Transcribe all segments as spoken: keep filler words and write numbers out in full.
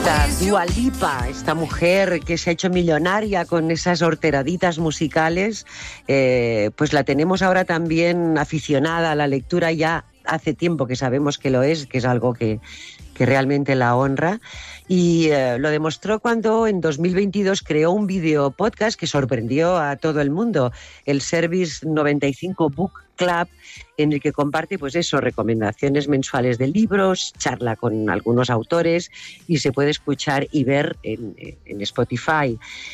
Esta Dua Lipa, esta mujer que se ha hecho millonaria con esas horteraditas musicales, eh, pues la tenemos ahora también aficionada a la lectura. Ya hace tiempo que sabemos que lo es, que es algo que, que realmente la honra. Y eh, lo demostró cuando en dos mil veintidós creó un video podcast que sorprendió a todo el mundo, el Service noventa y cinco Book Club, en el que comparte, pues eso, recomendaciones mensuales de libros, charla con algunos autores y se puede escuchar y ver en, en Spotify.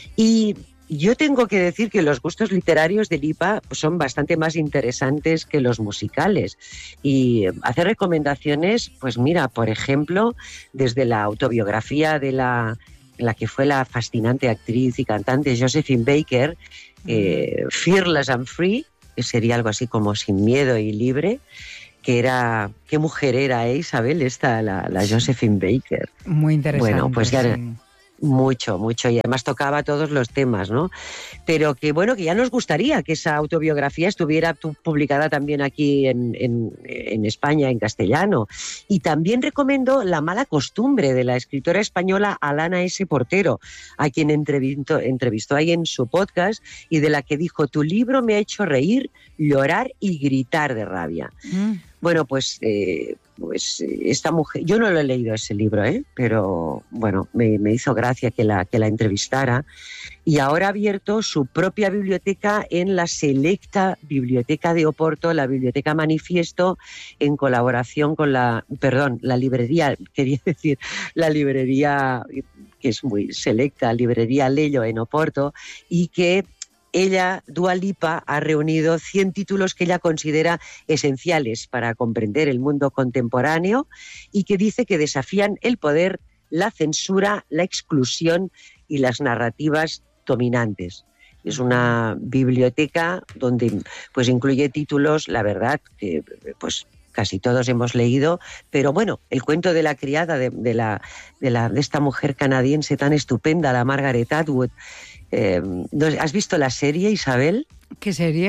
Y yo tengo que decir que los gustos literarios de Lipa son bastante más interesantes que los musicales. Y hace recomendaciones, pues mira, por ejemplo, desde la autobiografía de la, la que fue la fascinante actriz y cantante Josephine Baker, eh, Fearless and Free, que sería algo así como Sin miedo y libre, que era... ¿Qué mujer era, eh, Isabel, esta, la, la Josephine Baker? Muy interesante. Bueno, pues ya... Sí. Mucho, mucho, y además tocaba todos los temas, ¿no? Pero que bueno, que ya nos gustaría que esa autobiografía estuviera publicada también aquí en, en, en España, en castellano. Y también recomiendo La mala costumbre, de la escritora española Alana S. Portero, a quien entrevistó, entrevistó ahí en su podcast, y de la que dijo: tu libro me ha hecho reír, llorar y gritar de rabia. Mm. Bueno, pues, eh, pues esta mujer, yo no lo he leído ese libro, ¿eh? Pero bueno, me, me hizo gracia que la, que la entrevistara, y ahora ha abierto su propia biblioteca en la selecta Biblioteca de Oporto, la Biblioteca Manifiesto, en colaboración con la, perdón, la librería, quería decir, la librería que es muy selecta, Librería Lello en Oporto, y que ella, Dua Lipa, ha reunido cien títulos que ella considera esenciales para comprender el mundo contemporáneo y que dice que desafían el poder, la censura, la exclusión y las narrativas dominantes. Es una biblioteca donde pues incluye títulos, la verdad, que pues casi todos hemos leído, pero bueno, El cuento de la criada de, de, la, de, la, de esta mujer canadiense tan estupenda, la Margaret Atwood. Eh, ¿Has visto la serie, Isabel? ¿Qué serie?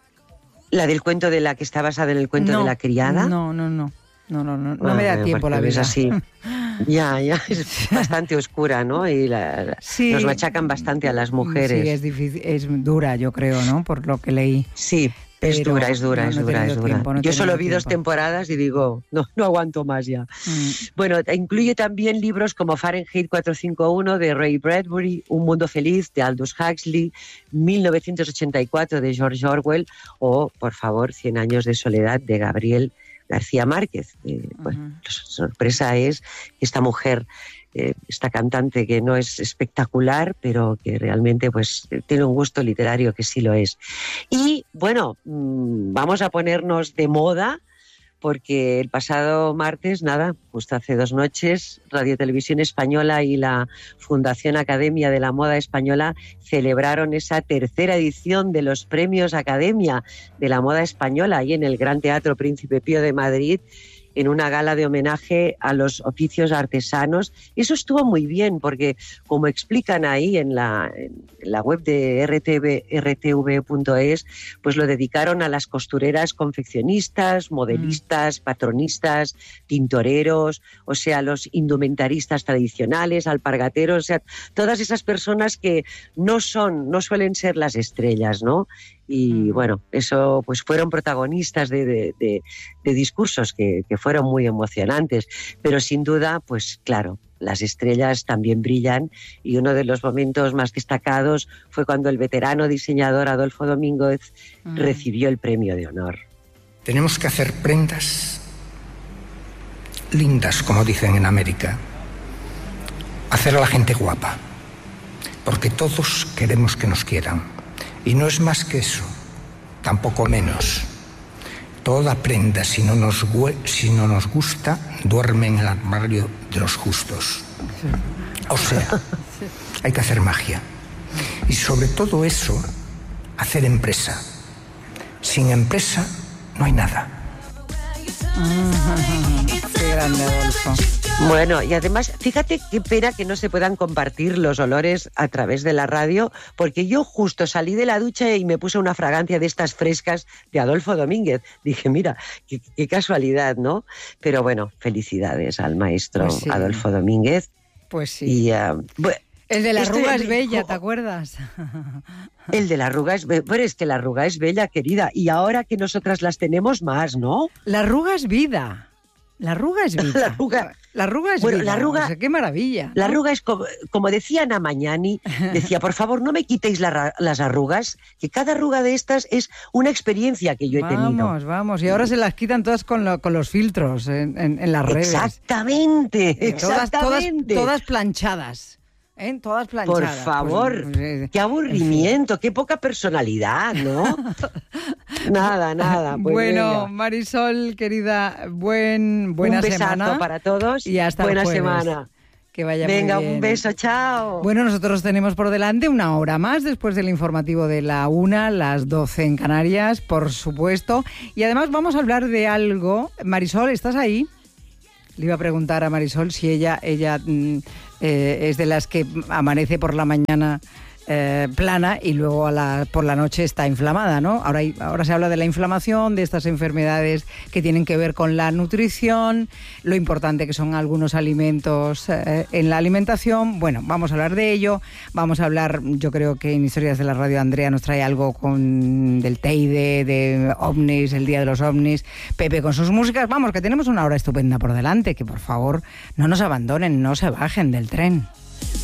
La del cuento de la que está basada en el cuento no, de la criada. No, no, no. No, no, no, no ah, me da tiempo la vida. Es así. Ya, ya, es bastante oscura, ¿no? Y la, sí, nos machacan bastante a las mujeres. Sí, es difícil, es dura, yo creo, ¿no? Por lo que leí. Sí. Es Pero dura, es dura, no, es dura, no es dura. Tiempo, no Yo solo vi tiempo. dos temporadas y digo, no, no aguanto más ya. Mm. Bueno, incluye también libros como Fahrenheit cuatrocientos cincuenta y uno de Ray Bradbury, Un mundo feliz de Aldous Huxley, mil novecientos ochenta y cuatro de George Orwell o, por favor, Cien años de soledad de Gabriel García Márquez. Eh, uh-huh. Bueno, la sorpresa es que esta mujer... Eh, esta cantante que no es espectacular, pero que realmente pues tiene un gusto literario que sí lo es. Y bueno, mmm, vamos a ponernos de moda, porque el pasado martes, nada, justo hace dos noches, Radio Televisión Española y la Fundación Academia de la Moda Española celebraron esa tercera edición de los Premios Academia de la Moda Española, ahí en el Gran Teatro Príncipe Pío de Madrid, en una gala de homenaje a los oficios artesanos. Eso estuvo muy bien, porque como explican ahí en la, en la web de R T V, R T V punto es, pues lo dedicaron a las costureras confeccionistas, modelistas, mm. patronistas, tintoreros, o sea, los indumentaristas tradicionales, alpargateros, o sea, todas esas personas que no son, no suelen ser las estrellas, ¿no? Y bueno, eso pues fueron protagonistas de, de, de, de discursos que, que fueron muy emocionantes, pero sin duda, pues claro, las estrellas también brillan, y uno de los momentos más destacados fue cuando el veterano diseñador Adolfo Domínguez uh-huh. recibió el premio de honor. Tenemos que hacer prendas lindas, como dicen en América, hacer a la gente guapa, porque todos queremos que nos quieran. Y no es más que eso, tampoco menos. Toda prenda, si no nos, si no nos gusta, duerme en el armario de los justos. O sea, hay que hacer magia. Y sobre todo eso, hacer empresa. Sin empresa no hay nada. Qué grande, Adolfo. Bueno, y además, fíjate qué pena que no se puedan compartir los olores a través de la radio, porque yo justo salí de la ducha y me puse una fragancia de estas frescas de Adolfo Domínguez. Dije, mira, qué, qué casualidad, ¿no? Pero bueno, felicidades al maestro pues sí. Adolfo Domínguez. Pues sí. Y, uh, bueno, el de la este, arruga es bella, ¿te acuerdas? El de la arruga es bella, pero es que la arruga es bella, querida, y ahora que nosotras las tenemos más, ¿no? La arruga es vida. La arruga es vida. La arruga, la arruga es bueno, vida. La arruga, o sea, qué maravilla, ¿no? La arruga es como, como decía Ana Magnani, decía, por favor, no me quitéis la, las arrugas, que cada arruga de estas es una experiencia que yo he vamos, tenido. Vamos, vamos. Y ahora se las quitan todas con, lo, con los filtros en, en, en las redes. Exactamente, exactamente. Todas, todas planchadas. ¿Eh? Todas planchadas. Por favor, pues, eh, qué aburrimiento, en fin. Qué poca personalidad, ¿no? Nada, nada. Pues bueno, venga. Marisol, querida, buen, buena un besazo semana. para todos y hasta buena el jueves. semana. Que vaya Venga, muy bien. Un beso, chao. Bueno, nosotros tenemos por delante una hora más después del informativo de la una, las doce en Canarias, por supuesto. Y además vamos a hablar de algo. Marisol, ¿estás ahí? Le iba a preguntar a Marisol si ella, ella eh, es de las que amanece por la mañana eh, plana y luego a la, por la noche está inflamada, ¿no? Ahora, hay, ahora se habla de la inflamación, de estas enfermedades que tienen que ver con la nutrición, lo importante que son algunos alimentos eh, en la alimentación. Bueno, vamos a hablar de ello. Vamos a hablar, yo creo que en Historias de la Radio Andrea nos trae algo con del Teide, de ovnis, el Día de los Ovnis, Pepe con sus músicas. Vamos, que tenemos una hora estupenda por delante, que por favor no nos abandonen, no se bajen del tren.